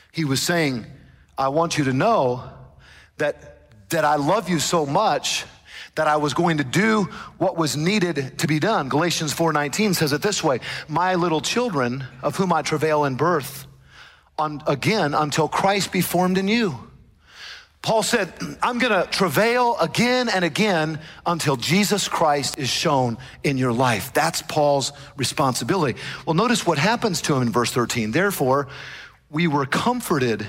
He was saying, I want you to know that I love you so much that I was going to do what was needed to be done. Galatians 4:19 says it this way, my little children, of whom I travail in birth, again, until Christ be formed in you. Paul said, I'm gonna travail again and again until Jesus Christ is shown in your life. That's Paul's responsibility. Well, notice what happens to him in verse 13. Therefore, we were comforted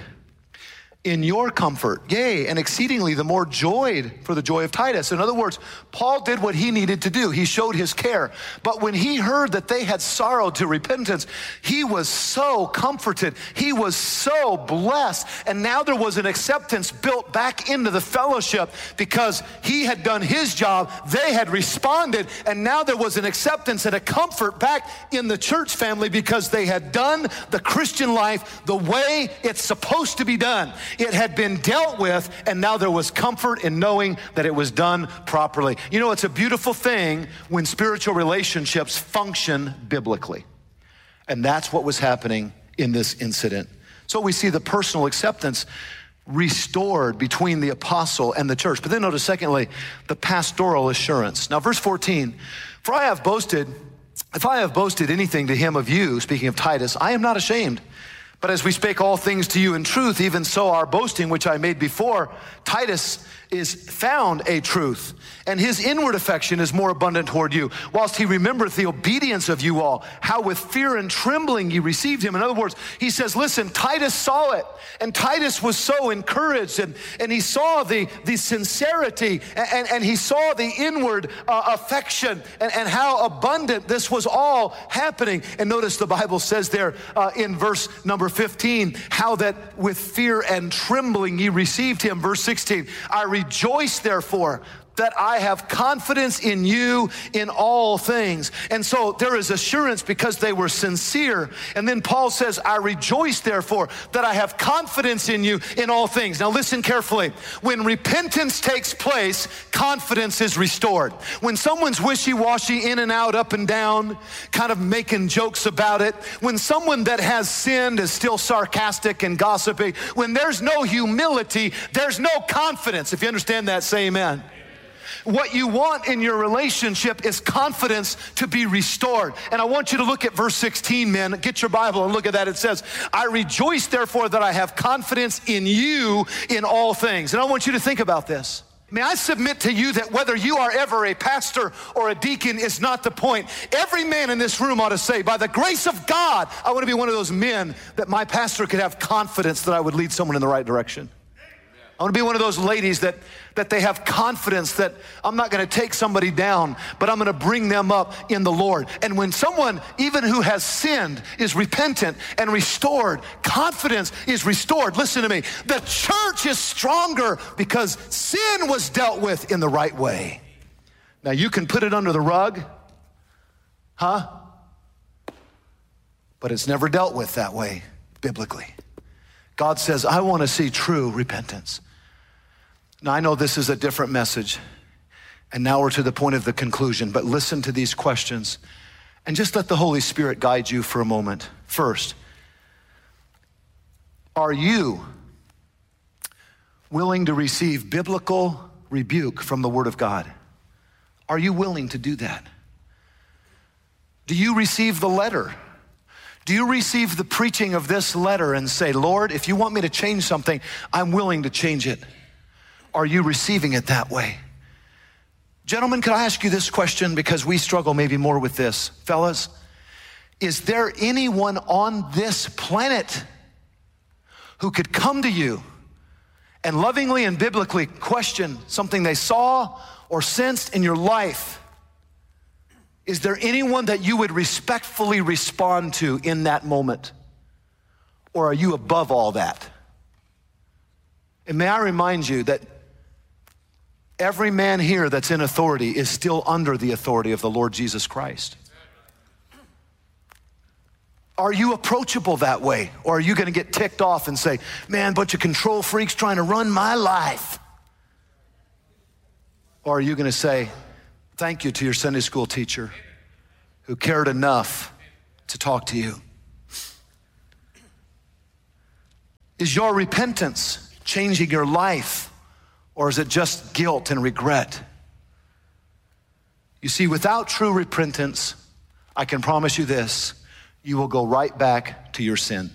in your comfort, yea, and exceedingly the more joyed for the joy of Titus. In other words, Paul did what he needed to do. He showed his care. But when he heard that they had sorrowed to repentance, he was so comforted. He was so blessed. And now there was an acceptance built back into the fellowship because he had done his job. They had responded. And now there was an acceptance and a comfort back in the church family because they had done the Christian life the way it's supposed to be done. It had been dealt with, and now there was comfort in knowing that it was done properly. You know, it's a beautiful thing when spiritual relationships function biblically. And that's what was happening in this incident. So we see the personal acceptance restored between the apostle and the church. But then notice, secondly, the pastoral assurance. Now, verse 14, if I have boasted anything to him of you, speaking of Titus, I am not ashamed. But as we spake all things to you in truth, even so our boasting, which I made before, Titus is found a truth, and his inward affection is more abundant toward you, whilst he remembereth the obedience of you all, how with fear and trembling ye received him. In other words, he says, listen, Titus saw it, and Titus was so encouraged, and he saw the sincerity, and he saw the inward affection, and how abundant this was all happening. And notice the Bible says there in verse number 15, how that with fear and trembling ye received him. Verse 16, I rejoice therefore that I have confidence in you in all things. And so there is assurance because they were sincere. And then Paul says, I rejoice therefore that I have confidence in you in all things. Now listen carefully. When repentance takes place, confidence is restored. When someone's wishy-washy, in and out, up and down, kind of making jokes about it, when someone that has sinned is still sarcastic and gossipy, when there's no humility, there's no confidence. If you understand that, say amen. What you want in your relationship is confidence to be restored. And I want you to look at verse 16, men. Get your Bible and look at that. It says, I rejoice therefore that I have confidence in you in all things. And I want you to think about this. May I submit to you that whether you are ever a pastor or a deacon is not the point. Every man in this room ought to say, by the grace of God, I want to be one of those men that my pastor could have confidence that I would lead someone in the right direction. I want to be one of those ladies that they have confidence that I'm not going to take somebody down, but I'm going to bring them up in the Lord. And when someone, even who has sinned, is repentant and restored, confidence is restored. Listen to me. The church is stronger because sin was dealt with in the right way. Now you can put it under the rug, but it's never dealt with that way biblically. God says, I want to see true repentance. Now, I know this is a different message, and now we're to the point of the conclusion, but listen to these questions, and just let the Holy Spirit guide you for a moment. First, are you willing to receive biblical rebuke from the Word of God? Are you willing to do that? Do you receive the letter? Do you receive the preaching of this letter and say, Lord, if you want me to change something, I'm willing to change it? Are you receiving it that way? Gentlemen, could I ask you this question because we struggle maybe more with this. Fellas, is there anyone on this planet who could come to you and lovingly and biblically question something they saw or sensed in your life? Is there anyone that you would respectfully respond to in that moment? Or are you above all that? And may I remind you that every man here that's in authority is still under the authority of the Lord Jesus Christ. Are you approachable that way? Or are you going to get ticked off and say, man, bunch of control freaks trying to run my life? Or are you going to say, thank you to your Sunday school teacher who cared enough to talk to you? Is your repentance changing your life, or is it just guilt and regret? You see, without true repentance, I can promise you this, you will go right back to your sin.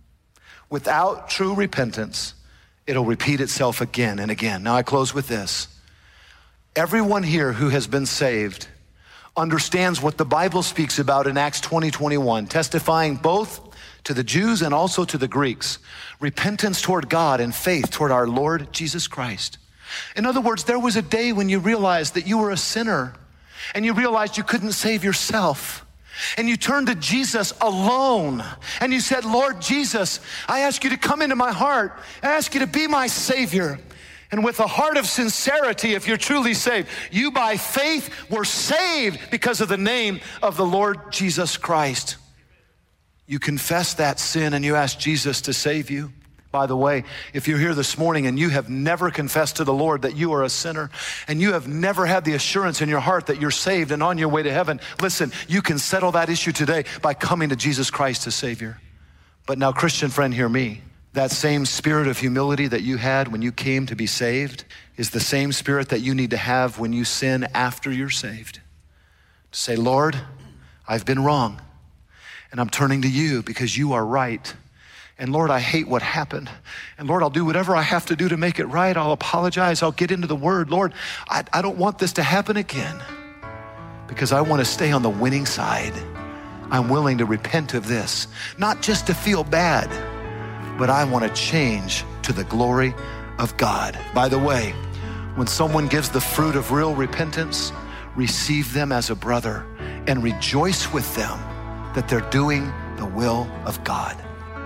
Without true repentance, it'll repeat itself again and again. Now I close with this. Everyone here who has been saved understands what the Bible speaks about in Acts 20:21, testifying both to the Jews and also to the Greeks, repentance toward God and faith toward our Lord Jesus Christ. In other words, there was a day when you realized that you were a sinner and you realized you couldn't save yourself. And you turned to Jesus alone and you said, Lord Jesus, I ask you to come into my heart. I ask you to be my Savior. And with a heart of sincerity, if you're truly saved, you by faith were saved because of the name of the Lord Jesus Christ. You confess that sin and you ask Jesus to save you. By the way, if you're here this morning and you have never confessed to the Lord that you are a sinner and you have never had the assurance in your heart that you're saved and on your way to heaven, listen, you can settle that issue today by coming to Jesus Christ as Savior. But now, Christian friend, hear me. That same spirit of humility that you had when you came to be saved is the same spirit that you need to have when you sin after you're saved. To say, Lord, I've been wrong and I'm turning to you because you are right. And Lord, I hate what happened. And Lord, I'll do whatever I have to do to make it right. I'll apologize. I'll get into the word. Lord, I don't want this to happen again because I want to stay on the winning side. I'm willing to repent of this, not just to feel bad, but I want to change to the glory of God. By the way, when someone gives the fruit of real repentance, receive them as a brother and rejoice with them that they're doing the will of God.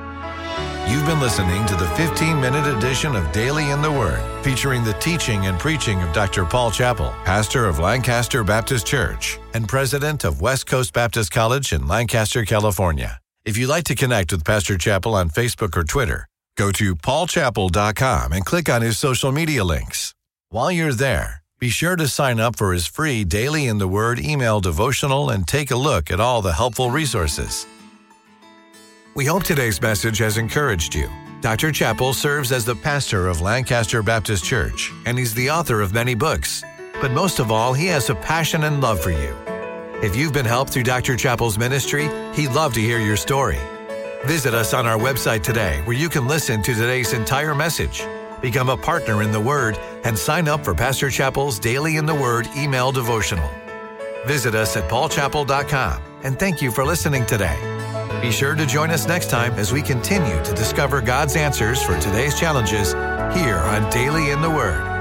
You've been listening to the 15-minute edition of Daily in the Word, featuring the teaching and preaching of Dr. Paul Chappell, pastor of Lancaster Baptist Church and president of West Coast Baptist College in Lancaster, California. If you'd like to connect with Pastor Chappell on Facebook or Twitter, go to paulchappell.com and click on his social media links. While you're there, be sure to sign up for his free Daily in the Word email devotional and take a look at all the helpful resources. We hope today's message has encouraged you. Dr. Chappell serves as the pastor of Lancaster Baptist Church, and he's the author of many books. But most of all, he has a passion and love for you. If you've been helped through Dr. Chappell's ministry, he'd love to hear your story. Visit us on our website today, where you can listen to today's entire message, become a partner in the Word, and sign up for Pastor Chappell's Daily in the Word email devotional. Visit us at paulchappell.com, and thank you for listening today. Be sure to join us next time as we continue to discover God's answers for today's challenges here on Daily in the Word.